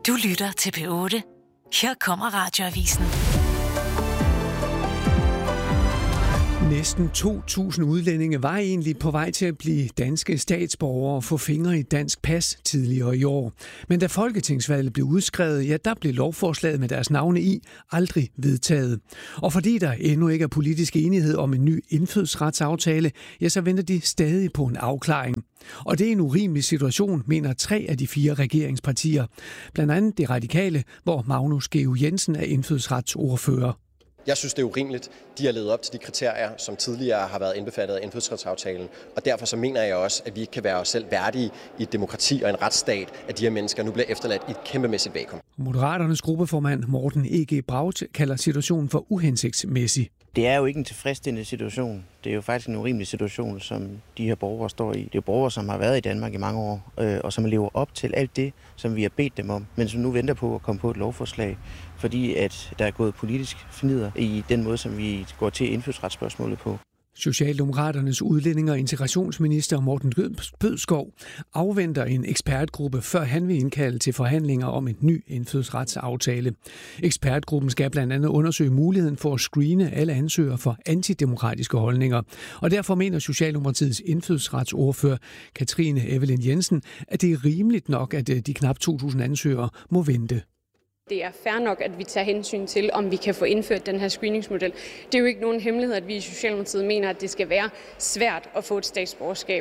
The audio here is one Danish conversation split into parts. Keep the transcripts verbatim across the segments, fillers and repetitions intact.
Du lytter til P otte. Her kommer Radioavisen. Næsten to tusind udlændinge var egentlig på vej til at blive danske statsborgere og få fingre i et dansk pas tidligere i år. Men da folketingsvalget blev udskrevet, ja, der blev lovforslaget med deres navne i aldrig vedtaget. Og fordi der endnu ikke er politisk enighed om en ny indfødsretsaftale, ja, så venter de stadig på en afklaring. Og det er en urimelig situation, mener tre af de fire regeringspartier. Blandt andet det radikale, hvor Magnus Georg Jensen er indfødsretsordfører. Jeg synes, det er urimeligt. De har levet op til de kriterier, som tidligere har været indbefattet af indfødsretsaftalen. Og derfor så mener jeg også, at vi ikke kan være os selv værdige i et demokrati og en retsstat, at de her mennesker nu bliver efterladt i et kæmpemæssigt vakuum. Moderaternes gruppeformand Morten E G Braut kalder situationen for uhensigtsmæssig. Det er jo ikke en tilfredsstillende situation. Det er jo faktisk en urimelig situation, som de her borgere står i. Det er borgere, som har været i Danmark i mange år, øh, og som lever op til alt det, som vi har bedt dem om, men som nu venter på at komme på et lovforslag, fordi at der er gået politisk fnider i den måde, som vi går til indfødsretsspørgsmålet på. Socialdemokraternes udlænding- og integrationsminister Morten Bødskov afventer en ekspertgruppe, før han vil indkalde til forhandlinger om en ny indfødsretsaftale. Ekspertgruppen skal blandt andet undersøge muligheden for at screene alle ansøgere for antidemokratiske holdninger. Og derfor mener Socialdemokratiets indfødsretsordfører Katrine Evelyn Jensen, at det er rimeligt nok, at de knap to tusind ansøgere må vente. Det er fair nok, at vi tager hensyn til, om vi kan få indført den her screeningsmodel. Det er jo ikke nogen hemmelighed, at vi i Socialdemokratiet mener, at det skal være svært at få et statsborgerskab.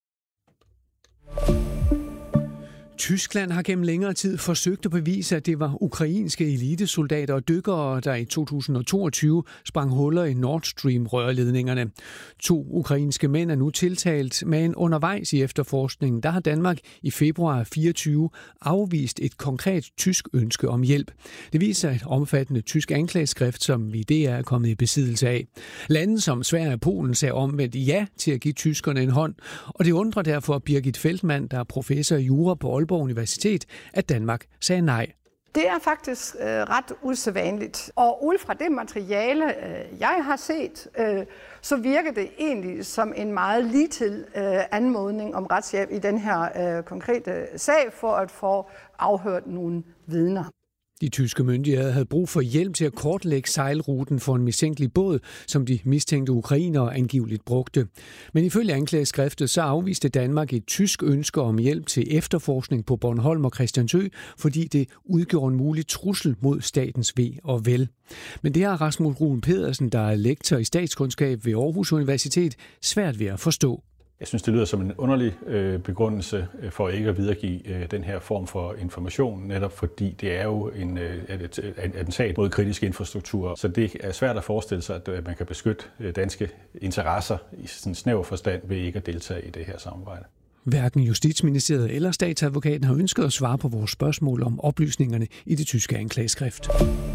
Tyskland har gennem længere tid forsøgt at bevise, at det var ukrainske elitesoldater og dykkere, der i to tusind og toogtyve sprang huller i Nord Stream-rørledningerne. To ukrainske mænd er nu tiltalt, men undervejs i efterforskningen, der har Danmark i februar fireogtyve afvist et konkret tysk ønske om hjælp. Det viser et omfattende tysk anklageskrift, som vi det er kommet i besiddelse af. Lande som Sverige og Polen sagde omvendt ja til at give tyskerne en hånd, og det undrer derfor Birgit Feldmann, der er professor i jura på Aalborg Universitet, at Danmark sagde nej. Det er faktisk øh, ret usædvanligt. Og ud fra det materiale, øh, jeg har set, øh, så virker det egentlig som en meget ligetil øh, anmodning om retshjælp i den her øh, konkrete sag for at få afhørt nogle vidner. De tyske myndigheder havde brug for hjælp til at kortlægge sejlruten for en mistænkelig båd, som de mistænkte ukrainere angiveligt brugte. Men ifølge anklageskriftet så afviste Danmark et tysk ønske om hjælp til efterforskning på Bornholm og Christiansø, fordi det udgjorde en mulig trussel mod statens ve og vel. Men det har Rasmus Ruen Pedersen, der er lektor i statskundskab ved Aarhus Universitet, svært ved at forstå. Jeg synes, det lyder som en underlig øh, begrundelse for ikke at videregive øh, den her form for information, netop fordi det er jo en øh, attentat mod kritisk infrastruktur. Så det er svært at forestille sig, at man kan beskytte øh, danske interesser i sådan en snæver forstand ved ikke at deltage i det her samarbejde. Hverken Justitsministeriet eller statsadvokaten har ønsket at svare på vores spørgsmål om oplysningerne i det tyske anklageskrift.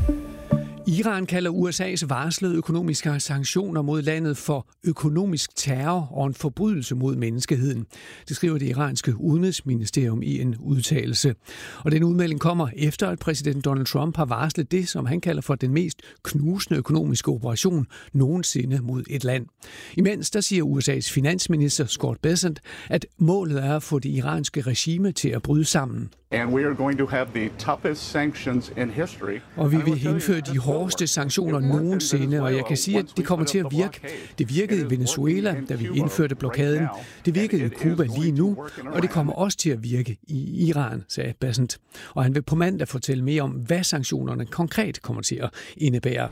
Iran kalder U S A's varslede økonomiske sanktioner mod landet for økonomisk terror og en forbrydelse mod menneskeheden. Det skriver det iranske udenrigsministerium i en udtalelse. Og den udmelding kommer efter, at præsident Donald Trump har varslet det, som han kalder for den mest knusende økonomiske operation nogensinde mod et land. Imens der siger U S A's finansminister Scott Bessent, at målet er at få det iranske regime til at bryde sammen. And we are going to have the toughest sanctions in history. Og vi vil indføre de hårdeste sanktioner nogensinde, og jeg kan sige, at det kommer til at virke. Det virkede i Venezuela, da vi indførte blokaden. Det virkede i Cuba lige nu, og det kommer også til at virke i Iran, sagde Bessent. Og han vil på mandag fortælle mere om, hvad sanktionerne konkret kommer til at indebære.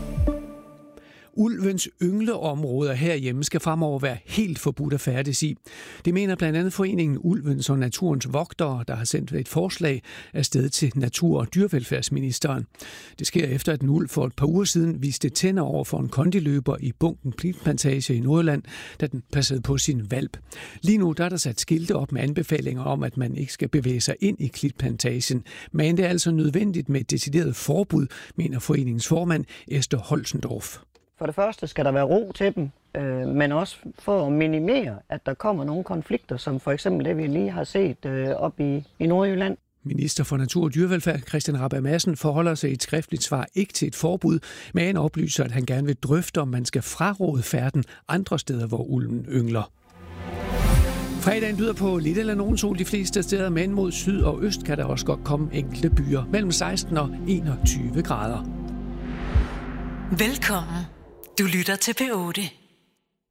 Ulvens yngleområder herhjemme skal fremover være helt forbudt at færdes i. Det mener blandt andet foreningen Ulvens og Naturens Vogtere, der har sendt et forslag afsted til natur- og dyrevelfærdsministeren. Det sker efter, at en ulv for et par uger siden viste tænder over for en kondiløber i Bunken Klitplantage i Nordjylland, da den passede på sin hvalp. Lige nu der er der sat skilte op med anbefalinger om, at man ikke skal bevæge sig ind i Klitplantagen. Men det er altså nødvendigt med et decideret forbud, mener foreningens formand Esther Holzendorf. For det første skal der være ro til dem, øh, men også for at minimere, at der kommer nogle konflikter, som for eksempel det, vi lige har set øh, op i, i Nordjylland. Minister for Natur og Dyrevelfærd Christian Rabjerg Madsen forholder sig i et skriftligt svar ikke til et forbud, men oplyser, at han gerne vil drøfte, om man skal fraråde færden andre steder, hvor ulven yngler. Fredagen byder på lidt eller nogen sol de fleste steder, men mod syd og øst kan der også godt komme enkelte byer mellem seksten og enogtyve grader. Velkommen. Du lytter til P otte.